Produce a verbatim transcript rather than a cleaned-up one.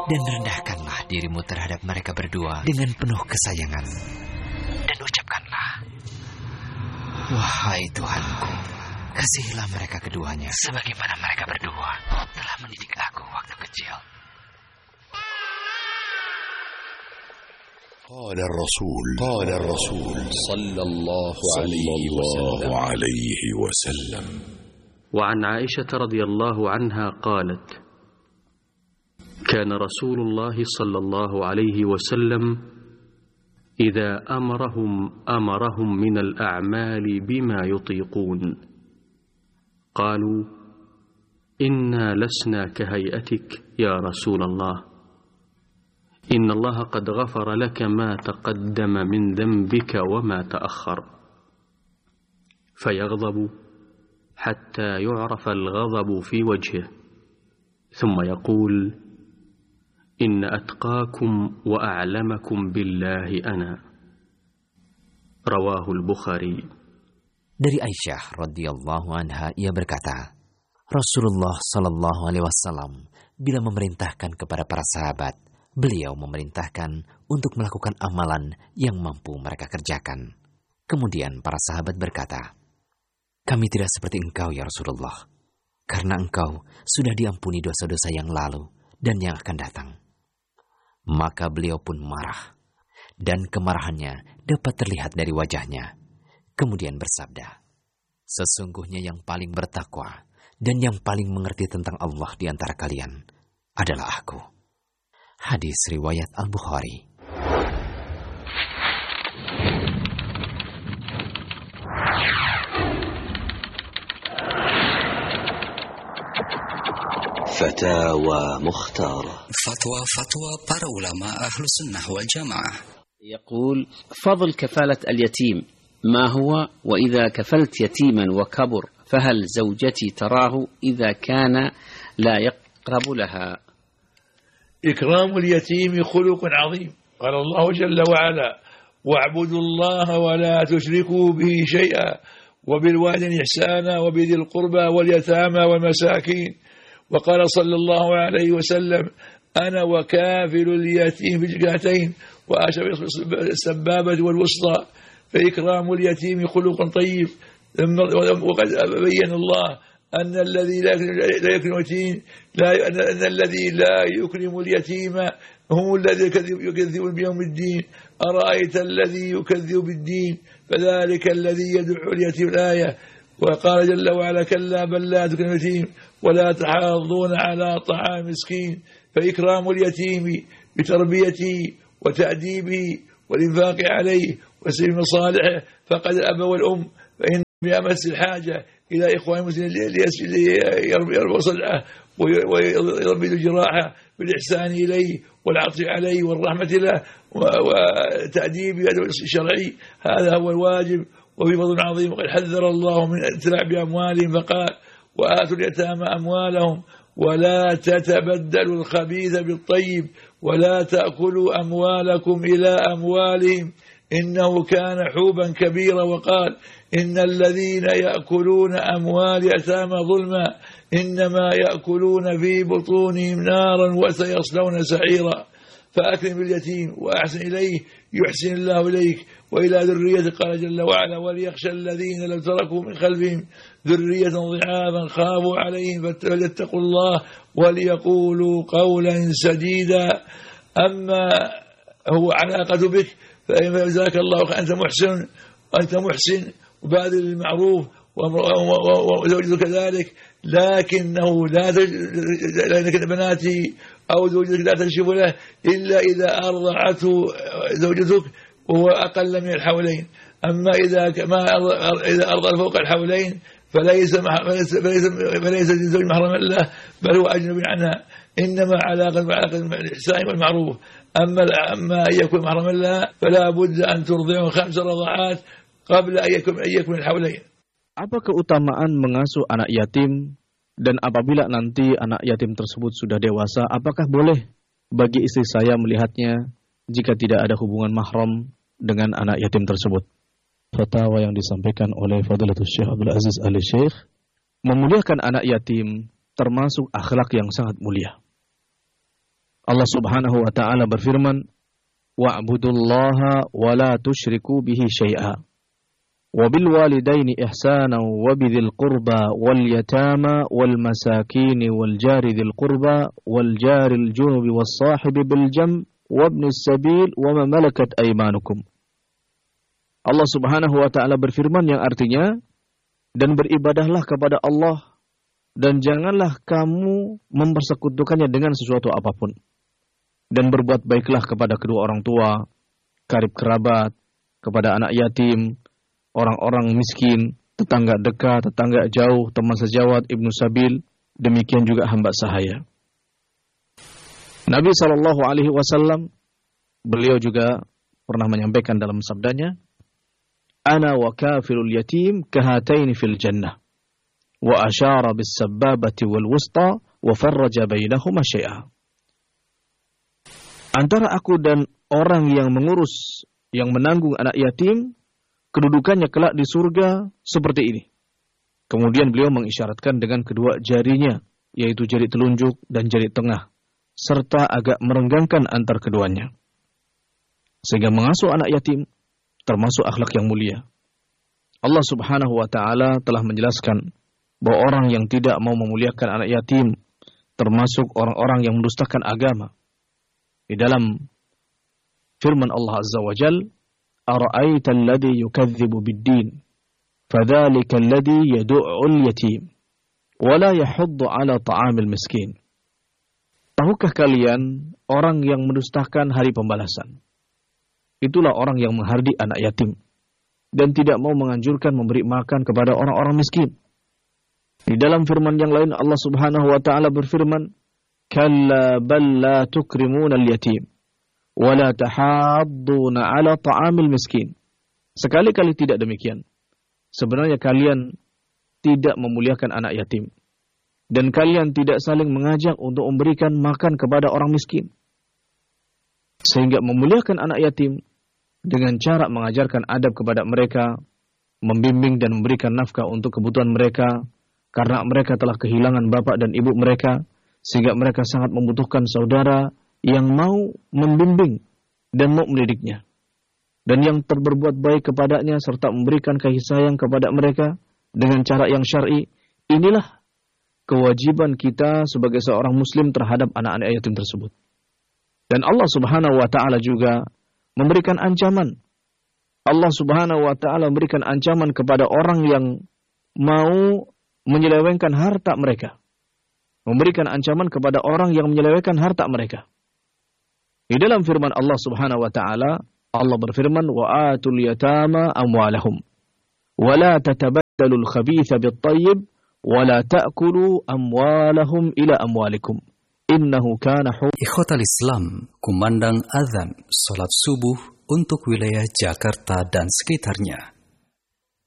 dan rendahkanlah dirimu terhadap mereka berdua dengan penuh kesayangan. Dan ucapkanlah, wahai Tuhanku, kasihilah mereka keduanya sebagaimana mereka berdua telah mendidik aku waktu kecil. قال الرسول قال الرسول صلى الله عليه وسلم وعن عائشة رضي الله عنها قالت: كان رسول الله صلى الله عليه وسلم إذا أمرهم أمرهم من الأعمال بما يطيقون. قالوا: إنا لسنا كهيئتك يا رسول الله، إن الله قد غفر لك ما تقدم من ذنبك وما تأخر. فيغضب حتى يعرف الغضب في وجهه، ثم يقول: إن أتقاكم وأعلمكم بالله أنا. رواه البخاري. Dari Aisyah radhiyallahu anha, ia berkata, Rasulullah sallallahu alaihi wasallam bila memerintahkan kepada para sahabat, beliau memerintahkan untuk melakukan amalan yang mampu mereka kerjakan. Kemudian para sahabat berkata, kami tidak seperti engkau ya Rasulullah, karena engkau sudah diampuni dosa-dosa yang lalu dan yang akan datang. Maka beliau pun marah, dan kemarahannya dapat terlihat dari wajahnya. Kemudian bersabda, sesungguhnya yang paling bertakwa dan yang paling mengerti tentang Allah di antara kalian adalah aku. Hadis riwayat Al-Bukhari. فتاوى مختارة. فتوى فتوى para ulama أهل السنة والجماعة. يقول: فضل كفالة اليتيم ما هو؟ وإذا كفلت يتيما وكبر فهل زوجتي تراه إذا كان لا يقرب لها؟ إكرام اليتيم خلق عظيم. قال الله جل وعلا: واعبدوا الله ولا تشركوا به شيئا وبالوالدين إحسانا وبذي القربى واليتامى والمساكين. وقال صلى الله عليه وسلم: أنا وكافل اليتيم بجهتين وأشبه السبابة والوسطى. فإكرام اليتيم خلق طيب. وقد بين الله أن الذي لا يكرم اليتيم لا أن الذي لا يكرم اليتيم هم الذي يكذبون بيوم الدين. أرأيت الذي يكذب بالدين فذلك الذي يدعو اليتيم. الآية. وقال جل وعلا: كلا بل لا تكرمون اليتيم ولا تحاضون على طعام مسكين. فإكرام اليتيم بتربيته وتأديبه والإنفاق عليه وسبيل مصالحه فقد الأب والأم، فإن بأمس الحاجة إلى إخوان المسلمين ليربوا صدعه ويربي جراحه بالإحسان إليه والعطف عليه والرحمة له وتأديب الشرعي. هذا هو الواجب، وفي فضل عظيم. وقد حذر الله من الاتلاع بأموالهم فقال: وآتوا اليتامى أموالهم ولا تتبدلوا الخبيث بالطيب ولا تأكلوا أموالكم إلى أموالهم إنه كان حوبا كبيرا. وقال: إن الذين يأكلون أموال يتامى ظلما إنما يأكلون في بطونهم نارا وسيصلون سعيرا. فأكرم باليتيم وأحسن إليه يحسن الله إليك وإلى ذريته. قال جل وعلا: وليخشى الذين لو تركوا من خلفهم ذرية ضعافا خافوا عليهم فليتقوا الله وليقولوا قولا سديدا. أما هو علاقة بك فإن جزاك الله خيرا، أنت محسن أنت محسن وباذل المعروف وزوجتك كذلك، لكنه لا لأنك بناتي أو زوجتك لا تكشف له إلا إذا أرضعته زوجتك وهو أقل من الحولين. أما إذا ما إذا أرضع فوق الحولين فليس فليس فليس الزوج محرما له بل هو أجنبي عنها، إنما علاقة علاقة الإحسان والمعروف. أما أما أن يكون محرما لها فلا بد أن ترضعه خمس رضعات قبل أن يكون أن يكون الحولين. Apa keutamaan mengasuh anak yatim, dan apabila nanti anak yatim tersebut sudah dewasa, apakah boleh bagi istri saya melihatnya jika tidak ada hubungan mahram dengan anak yatim tersebut? Fatwa yang disampaikan oleh Fadilatul Syekh Abdul Aziz Al-Syekh, memuliakan anak yatim termasuk akhlak yang sangat mulia. Allah Subhanahu wa taala berfirman, "Wa'budullaha wa la tusyriku bihi syai'a. Wa bil walidaini ihsanan wa bidzil qurba wal yatama wal masakin wal jari dzil qurba wal jaril junubi was sahibi bil jam wa ibnis sabil wa ma malakat aymanukum." Allah Subhanahu wa taala berfirman yang artinya, dan beribadahlah kepada Allah dan janganlah kamu mempersekutukannya dengan sesuatu apapun. Dan berbuat baiklah kepada kedua orang tua, karib kerabat, kepada anak yatim, orang-orang miskin, tetangga dekat, tetangga jauh, teman sejawat, ibnu sabil, demikian juga hamba sahaya. Nabi shallallahu alaihi wasallam, beliau juga pernah menyampaikan dalam sabdanya, "Ana wa kafirul yatim kahataini fil jannah." Wa asyara bis sababati wal wusta wa farraja bainahuma syai'a. Antara aku dan orang yang mengurus, yang menanggung anak yatim, kedudukannya kelak di surga seperti ini. Kemudian beliau mengisyaratkan dengan kedua jarinya, yaitu jari telunjuk dan jari tengah, serta agak merenggangkan antar keduanya. Sehingga mengasuh anak yatim termasuk akhlak yang mulia. Allah Subhanahu wa taala telah menjelaskan bahwa orang yang tidak mau memuliakan anak yatim termasuk orang-orang yang mendustakan agama. Di dalam firman Allah Azza wa Jalla, "Ara'aita alladhi yukadzibu bid-din, fadzalika alladhi yad'u'ul yatim, wa la yahuddu 'ala ta'amil miskin." Tahukah kalian orang yang mendustakan hari pembalasan? Itulah orang yang menghardik anak yatim dan tidak mau menganjurkan memberi makan kepada orang-orang miskin. Di dalam firman yang lain Allah Subhanahu wa taala berfirman, "Kalla bal la tukrimuna al-yatim wa la tahadduna 'ala ta'amil miskin." Sekali-kali tidak demikian. Sebenarnya kalian tidak memuliakan anak yatim dan kalian tidak saling mengajak untuk memberikan makan kepada orang miskin. Sehingga memuliakan anak yatim dengan cara mengajarkan adab kepada mereka, membimbing dan memberikan nafkah untuk kebutuhan mereka, karena mereka telah kehilangan bapak dan ibu mereka, sehingga mereka sangat membutuhkan saudara yang mau membimbing dan mau mendidiknya. Dan yang berbuat baik kepadanya serta memberikan kasih sayang kepada mereka dengan cara yang syar'i. Inilah kewajiban kita sebagai seorang muslim terhadap anak-anak yatim tersebut. Dan Allah Subhanahu wa taala juga memberikan ancaman. Allah Subhanahu wa taala memberikan ancaman kepada orang yang mau menyelewengkan harta mereka. Memberikan ancaman kepada orang yang menyelewengkan harta mereka. Di dalam firman Allah Subhanahu wa taala, Allah berfirman, "Wa atul yatama amwalahum wa la tatabaddalu al-khabitha bit-tayyib wa la ta'kulu amwalahum ila amwalikum. Innahu kana hub." Ikhwatal Islam, kumandang azan salat subuh untuk wilayah Jakarta dan sekitarnya.